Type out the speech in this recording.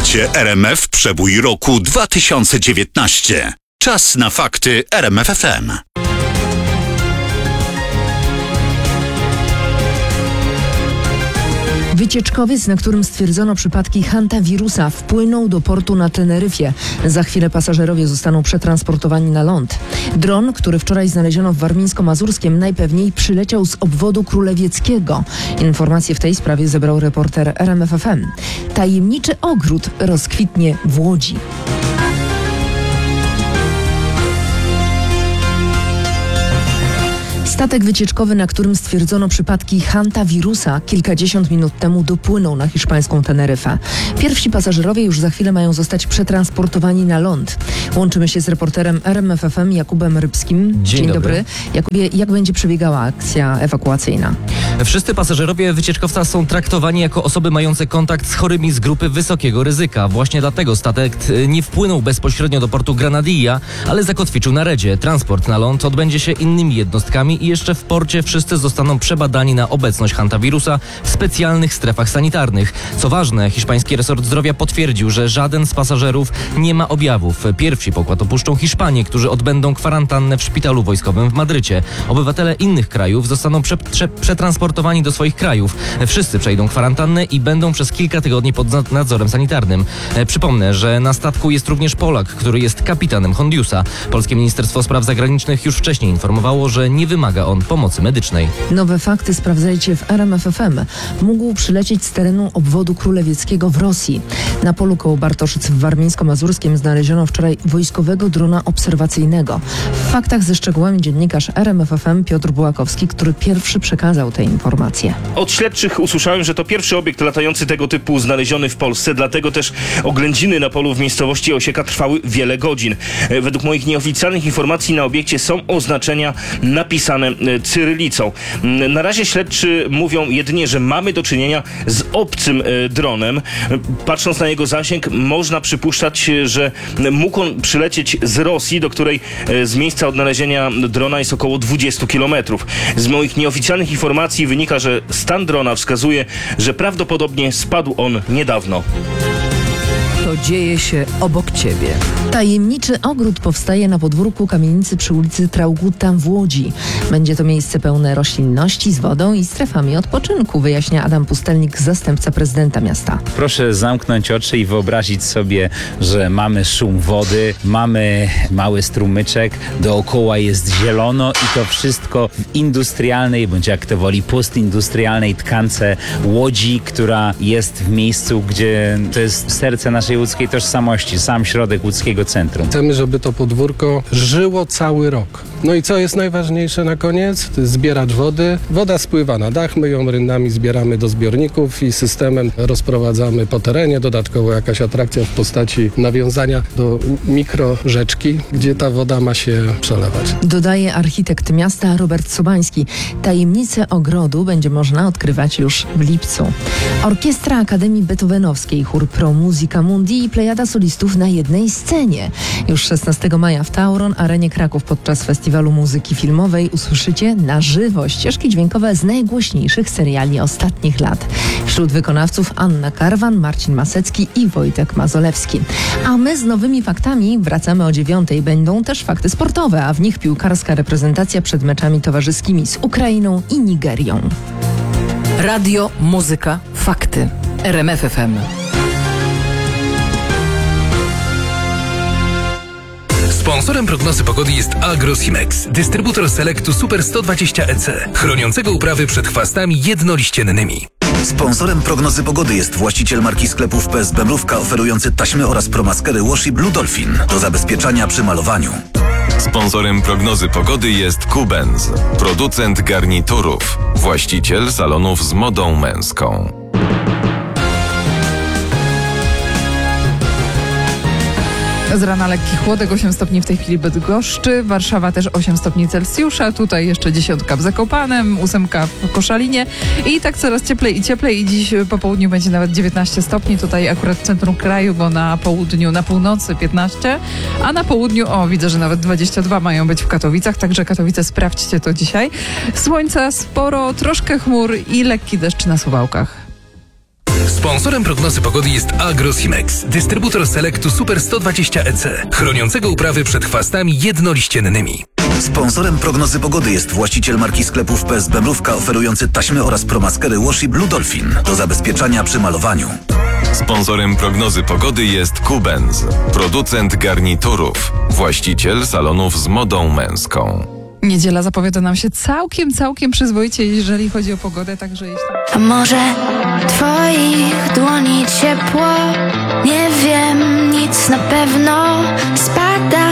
Słuchacie RMF Przebój roku 2019. Czas na fakty RMF FM. Wycieczkowiec, na którym stwierdzono przypadki hantawirusa, wpłynął do portu na Teneryfie. Za chwilę pasażerowie zostaną przetransportowani na ląd. Dron, który wczoraj znaleziono w Warmińsko-Mazurskiem, najpewniej przyleciał z obwodu królewieckiego. Informacje w tej sprawie zebrał reporter RMF FM. Tajemniczy ogród rozkwitnie w Łodzi. Statek wycieczkowy, na którym stwierdzono przypadki hantawirusa, kilkadziesiąt minut temu dopłynął na hiszpańską Teneryfę. Pierwsi pasażerowie już za chwilę mają zostać przetransportowani na ląd. Łączymy się z reporterem RMF FM Jakubem Rybskim. Dzień dobry. Jakubie, jak będzie przebiegała akcja ewakuacyjna? Wszyscy pasażerowie wycieczkowca są traktowani jako osoby mające kontakt z chorymi z grupy wysokiego ryzyka. Właśnie dlatego statek nie wpłynął bezpośrednio do portu Granadilla, ale zakotwiczył na redzie. Transport na ląd odbędzie się innymi jednostkami i jeszcze w porcie wszyscy zostaną przebadani na obecność hantawirusa w specjalnych strefach sanitarnych. Co ważne, hiszpański resort zdrowia potwierdził, że żaden z pasażerów nie ma objawów. Pierwsi pokład opuszczą Hiszpanię, którzy odbędą kwarantannę w szpitalu wojskowym w Madrycie. Obywatele innych krajów zostaną przetransportowani do swoich krajów. Wszyscy przejdą kwarantannę i będą przez kilka tygodni pod nadzorem sanitarnym. Przypomnę, że na statku jest również Polak, który jest kapitanem Hondiusa. Polskie Ministerstwo Spraw Zagranicznych już wcześniej informowało, że nie wymaga on pomocy medycznej. Nowe fakty sprawdzajcie w RMF FM. Mógł przylecieć z terenu obwodu królewieckiego w Rosji. Na polu koło Bartoszyc w Warmińsko-Mazurskim znaleziono wczoraj wojskowego drona obserwacyjnego. W faktach ze szczegółami dziennikarz RMF FM Piotr Bułakowski, który pierwszy przekazał te informacje. Od śledczych usłyszałem, że to pierwszy obiekt latający tego typu znaleziony w Polsce, dlatego też oględziny na polu w miejscowości Osieka trwały wiele godzin. Według moich nieoficjalnych informacji na obiekcie są oznaczenia napisane cyrylicą. Na razie śledczy mówią jedynie, że mamy do czynienia z obcym dronem. Patrząc na jego zasięg, można przypuszczać, że mógł on przylecieć z Rosji, do której z miejsca odnalezienia drona jest około 20 km. Z moich nieoficjalnych informacji wynika, że stan drona wskazuje, że prawdopodobnie spadł on niedawno. To dzieje się obok ciebie. Tajemniczy ogród powstaje na podwórku kamienicy przy ulicy Traugutta w Łodzi. Będzie to miejsce pełne roślinności z wodą i strefami odpoczynku, wyjaśnia Adam Pustelnik, zastępca prezydenta miasta. Proszę zamknąć oczy i wyobrazić sobie, że mamy szum wody, mamy mały strumyczek, dookoła jest zielono i to wszystko w industrialnej, bądź jak to woli, postindustrialnej tkance Łodzi, która jest w miejscu, gdzie to jest serce naszej łódzkiej tożsamości, sam środek łódzkiego centrum. Chcemy, żeby to podwórko żyło cały rok. No i co jest najważniejsze na koniec? To jest zbieracz wody. Woda spływa na dach, my ją rynnami zbieramy do zbiorników i systemem rozprowadzamy po terenie. Dodatkowo jakaś atrakcja w postaci nawiązania do mikrorzeczki, gdzie ta woda ma się przelewać. Dodaje architekt miasta Robert Sobański. Tajemnicę ogrodu będzie można odkrywać już w lipcu. Orkiestra Akademii Beethovenowskiej, chór Pro Musica Mundi i plejada solistów na jednej scenie. Już 16 maja w Tauron Arenie Kraków podczas Festiwalu Muzyki Filmowej usłyszycie na żywo ścieżki dźwiękowe z najgłośniejszych seriali ostatnich lat. Wśród wykonawców Anna Karwan, Marcin Masecki i Wojtek Mazolewski. A my z nowymi faktami wracamy o 9:00. Będą też fakty sportowe, a w nich piłkarska reprezentacja przed meczami towarzyskimi z Ukrainą i Nigerią. Radio, muzyka, fakty. RMF FM. Sponsorem prognozy pogody jest Agrosimex, dystrybutor Selectu Super 120 EC, chroniącego uprawy przed chwastami jednoliściennymi. Sponsorem prognozy pogody jest właściciel marki sklepów PSB Mrówka, oferujący taśmy oraz promaskery Washi Blue Dolphin do zabezpieczania przy malowaniu. Sponsorem prognozy pogody jest Kubenz, producent garniturów, właściciel salonów z modą męską. Z rana lekki chłodek, 8 stopni w tej chwili Bydgoszczy, Warszawa też 8 stopni Celsjusza, tutaj jeszcze 10 w Zakopanem, 8 w Koszalinie i tak coraz cieplej i dziś po południu będzie nawet 19 stopni, tutaj akurat w centrum kraju, bo na południu, na północy 15, a na południu, widzę, że nawet 22 mają być w Katowicach, także Katowice sprawdźcie to dzisiaj. Słońca sporo, troszkę chmur i lekki deszcz na Suwałkach. Sponsorem prognozy pogody jest Agrosimex, dystrybutor Selectu Super 120 EC, chroniącego uprawy przed chwastami jednoliściennymi. Sponsorem prognozy pogody jest właściciel marki sklepów PSB Mrówka oferujący taśmy oraz promaskery Washi Blue Dolphin do zabezpieczania przy malowaniu. Sponsorem prognozy pogody jest Kubenz, producent garniturów, właściciel salonów z modą męską. Niedziela zapowiada nam się całkiem przyzwoicie, jeżeli chodzi o pogodę, także jeśli... A może twoich dłoni ciepło? Nie wiem, nic na pewno spada.